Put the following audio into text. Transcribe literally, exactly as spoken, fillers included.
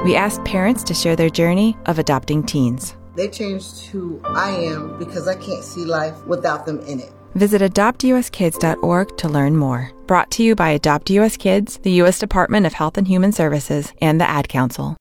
We asked parents to share their journey of adopting teens. They changed who I am because I can't see life without them in it. Visit adopt u s kids dot org to learn more. Brought to you by Adopt U S Kids, the U S Department of Health and Human Services, and the Ad Council.